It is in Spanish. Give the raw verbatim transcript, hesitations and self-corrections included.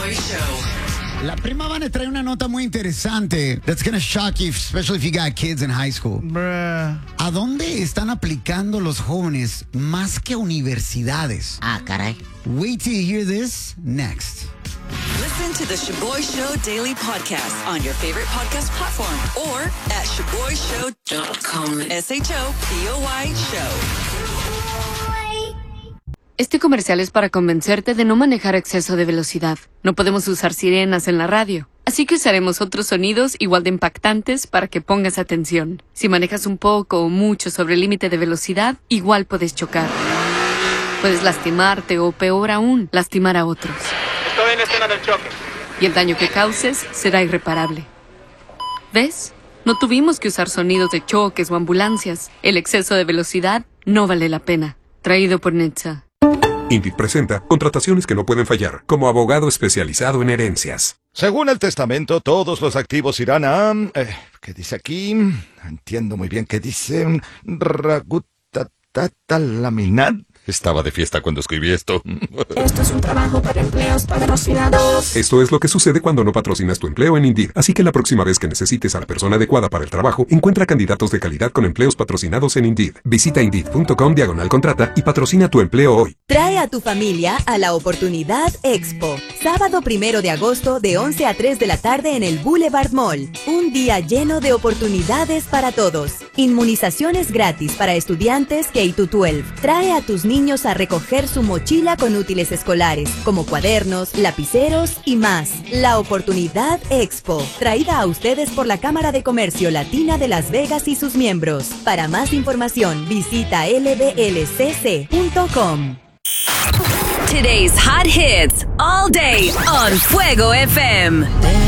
Shaboy Show. La prima Vane trae una nota muy interesante that's gonna shock you, especially if you got kids in high school. Bruh. ¿A dónde están aplicando los jóvenes más que universidades? Ah, caray. Wait till you hear this next. Listen to the Shaboy Show daily podcast on your favorite podcast platform or at shaboy show dot com. S H O P O Y Show. Este comercial es para convencerte de no manejar a exceso de velocidad. No podemos usar sirenas en la radio, así que usaremos otros sonidos igual de impactantes para que pongas atención. Si manejas un poco o mucho sobre el límite de velocidad, igual puedes chocar. Puedes lastimarte o, peor aún, lastimar a otros. Estoy en la escena del choque. Y el daño que causes será irreparable. ¿Ves? No tuvimos que usar sonidos de choques o ambulancias. El exceso de velocidad no vale la pena. Traído por Netza. Indeed presenta contrataciones que no pueden fallar, como abogado especializado en herencias. Según el testamento, todos los activos irán a... Eh, ¿Qué dice aquí? No entiendo muy bien qué dice. Ragutatatalaminat. Estaba de fiesta cuando escribí esto. Esto es un trabajo para empleos patrocinados. Esto es lo que sucede cuando no patrocinas tu empleo en Indeed. Así que la próxima vez que necesites a la persona adecuada para el trabajo, encuentra candidatos de calidad con empleos patrocinados en Indeed. Visita Indeed punto com diagonal contrata y patrocina tu empleo hoy. Trae a tu familia a la Oportunidad Expo. Sábado primero de agosto de once a tres de la tarde en el Boulevard Mall. Un día lleno de oportunidades para todos. Inmunizaciones gratis para estudiantes K doce. Trae a tus niños niños a recoger su mochila con útiles escolares, como cuadernos, lapiceros y más. La Oportunidad Expo, traída a ustedes por la Cámara de Comercio Latina de Las Vegas y sus miembros. Para más información, visita L B L C C punto com. Today's hot hits all day on Fuego F M.